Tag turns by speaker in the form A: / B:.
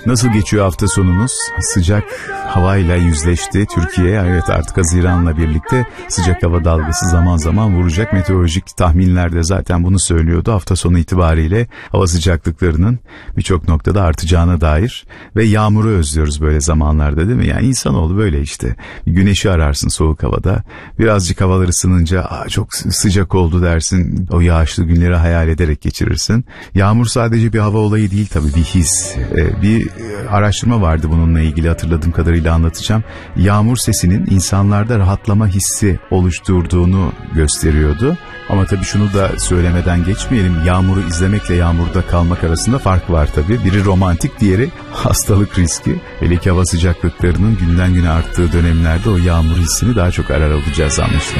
A: Nasıl geçiyor hafta sonunuz? Sıcak havayla yüzleşti Türkiye. Evet, artık Haziran'la birlikte sıcak hava dalgası zaman zaman vuracak. Meteorolojik tahminler de zaten bunu söylüyordu. Hafta sonu itibariyle hava sıcaklıklarının birçok noktada artacağına dair ve yağmuru özlüyoruz böyle zamanlarda, değil mi? Yani insanoğlu böyle işte. Güneşi ararsın soğuk havada. Birazcık havalar ısınınca çok sıcak oldu dersin. O yağışlı günleri hayal ederek geçirirsin. Yağmur sadece bir hava olayı değil tabii, bir his. Bir araştırma vardı bununla ilgili, hatırladığım kadarıyla anlatacağım. Yağmur sesinin insanlarda rahatlama hissi oluşturduğunu gösteriyordu. Ama tabii şunu da söylemeden geçmeyelim. Yağmuru izlemekle yağmurda kalmak arasında fark var tabii. Biri romantik, diğeri hastalık riski. Hele ki hava sıcaklıklarının günden güne arttığı dönemlerde o yağmur hissini daha çok arar olacağız anlaşılan.